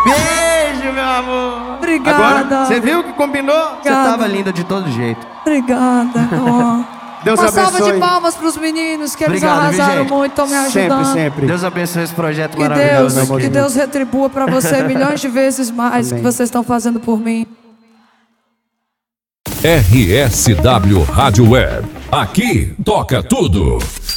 Beijo, meu amor. Obrigada. Agora, você viu que combinou? Você tava linda de todo jeito. Obrigada. Deus Uma abençoe. salva de palmas pros meninos, que eles Obrigado, viu, arrasaram gente? muito, estão me ajudando. Sempre. Deus abençoe esse projeto Que maravilhoso. Deus, que Deus retribua pra você milhões de vezes mais que vocês estão fazendo por mim. RSW Rádio Web. Aqui toca tudo.